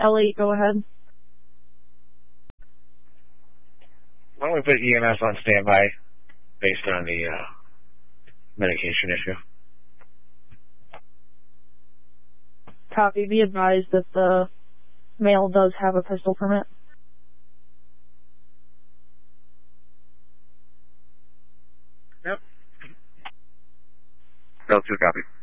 Ellie, go ahead. Why don't we put EMS on standby based on the medication issue? Copy. Be advised that the male does have a pistol permit. Yep. L2 copy.